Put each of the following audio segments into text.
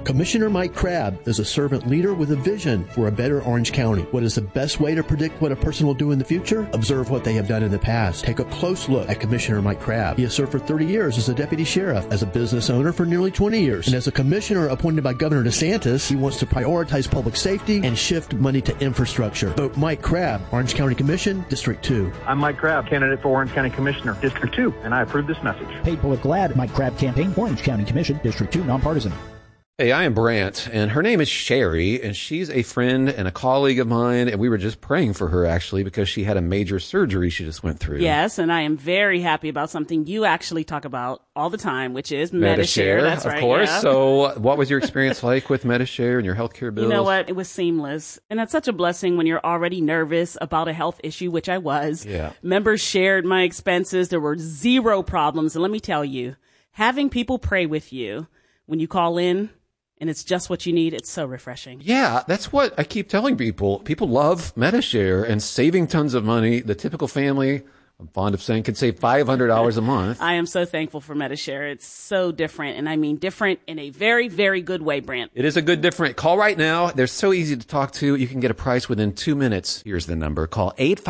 Commissioner Mike Crabb is a servant leader with a vision for a better Orange County. What is the best way to predict what a person will do in the future? Observe what they have done in the past. Take a close look at Commissioner Mike Crabb. He has served for 30 years as a deputy sheriff, as a business owner for nearly 20 years, and as a commissioner appointed by Governor DeSantis, he wants to prioritize public safety and shift money to infrastructure. Vote Mike Crabb, Orange County Commission, District 2. I'm Mike Crabb, candidate for Orange County Commissioner, District 2, and I approve this message. Paid political ad, Mike Crabb campaign, Orange County Commission, District 2, nonpartisan. Hey, I am Brant, and her name is Sherry, and she's a friend and a colleague of mine, and we were just praying for her, actually, because she had a major surgery she just went through. Yes, and I am very happy about something you actually talk about all the time, which is Medi-Share. That's right, of course. Yeah. So what was your experience like with Medi-Share and your healthcare bills? You know what? It was seamless. And that's such a blessing when you're already nervous about a health issue, which I was. Yeah. Members shared my expenses. There were zero problems. And let me tell you, having people pray with you when you call in, and it's just what you need, it's so refreshing. Yeah, that's what I keep telling people. People love Medi-Share and saving tons of money. The typical family, I'm fond of saying, can save $500 a month. I am so thankful for Medi-Share. It's so different, and I mean different in a very, very good way, Brant. It is a good different. Call right now. They're so easy to talk to. You can get a price within 2 minutes. Here's the number. Call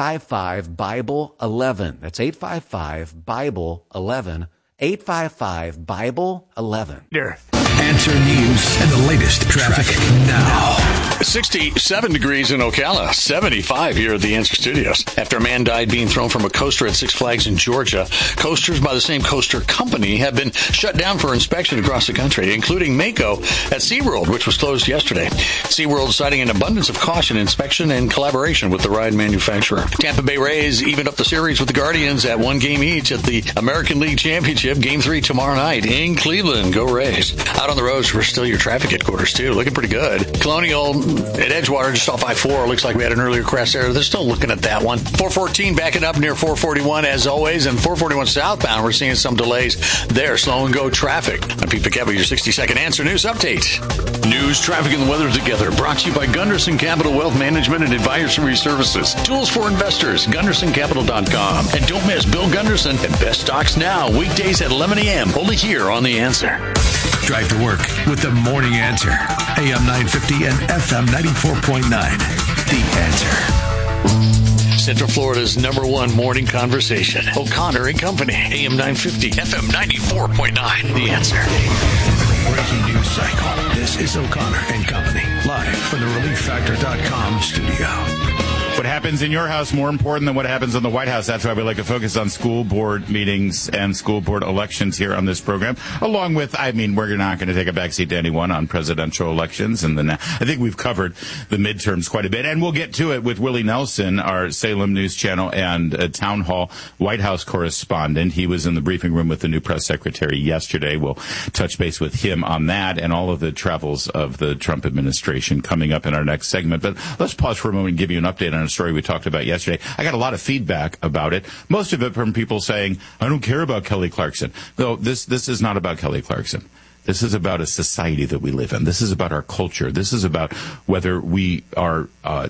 855-BIBLE-11. That's 855-BIBLE-11. 855-BIBLE-11. Answer News and the latest traffic now. 67 degrees in Ocala, 75 here at the Answer Studios. After a man died being thrown from a coaster at Six Flags in Georgia, coasters by the same coaster company have been shut down for inspection across the country, including Mako at SeaWorld, which was closed yesterday. SeaWorld citing an abundance of caution, inspection, and collaboration with the ride manufacturer. Tampa Bay Rays evened up the series with the Guardians at 1 game each at the American League Championship. Game 3 tomorrow night in Cleveland. Go Rays. Out on the roads, we're still your traffic headquarters, too. Looking pretty good. Colonial at Edgewater, just off I-4. Looks like we had an earlier crash there. They're still looking at that one. 414 backing up near 441 as always. And 441 southbound, we're seeing some delays there. Slow and go traffic. I'm Pete Piquet with your 60-second Answer News update. News, traffic, and the weather together. Brought to you by Gunderson Capital Wealth Management and Advisory Services. Tools for investors. GundersonCapital.com. And don't miss Bill Gunderson at Best Stocks Now. Weekdays at 11 a.m. Only here on The Answer. Drive to work with the Morning Answer. AM 950 and FM 94.9. The Answer. Central Florida's #1 morning conversation. O'Connor and Company. AM 950, FM 94.9. The Answer. Breaking news cycle. This is O'Connor and Company. Live from the ReliefFactor.com studio. What happens in your house more important than what happens in the White House. That's why we like to focus on school board meetings and school board elections here on this program. Along with, we're not going to take a backseat to anyone on presidential elections. And then I think we've covered the midterms quite a bit. And we'll get to it with Willie Nelson, our Salem News Channel and Town Hall White House correspondent. He was in the briefing room with the new press secretary yesterday. We'll touch base with him on that and all of the travels of the Trump administration coming up in our next segment. But let's pause for a moment and give you an update on a story we talked about yesterday. I got a lot of feedback about it, most of it from people saying, I don't care about Kelly Clarkson. No, this is not about Kelly Clarkson. This is about a society that we live in. This is about our culture. This is about whether we are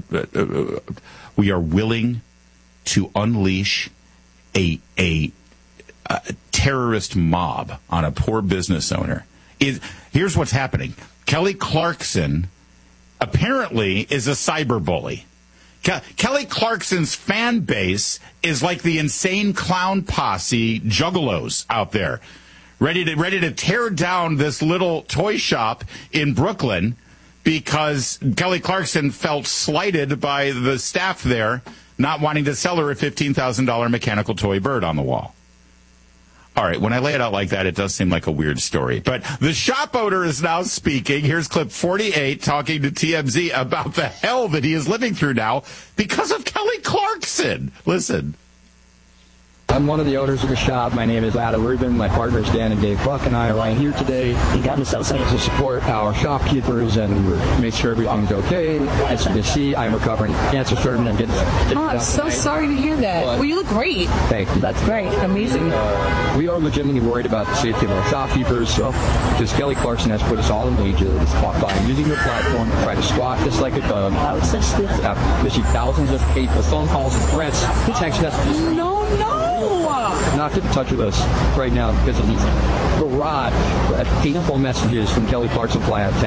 willing to unleash a terrorist mob on a poor business owner. Here's what's happening. Kelly Clarkson apparently is a cyberbully. Kelly Clarkson's fan base is like the insane clown posse juggalos out there, ready to tear down this little toy shop in Brooklyn because Kelly Clarkson felt slighted by the staff there not wanting to sell her a $15,000 mechanical toy bird on the wall. All right, when I lay it out like that, it does seem like a weird story. But the shop owner is now speaking. Here's clip 48 talking to TMZ about the hell that he is living through now because of Kelly Clarkson. Listen. I'm one of the owners of the shop. My name is Adam Rubin. My partners Dan and Dave Buck and I are right here today to support our shopkeepers and make sure everything's okay. As you can see, I'm recovering cancer surgeon. I'm so sorry to hear that. Well, you look great. Thank you. That's great. Amazing. We are legitimately worried about the safety of our shopkeepers. So, because Kelly Clarkson has put us all in danger by using the platform to try to squat just like a dog. Received thousands of phone calls and threats, text messages. No. Not get in touch with us right now because of these barrage of hateful messages from Kelly Clarkson Flat.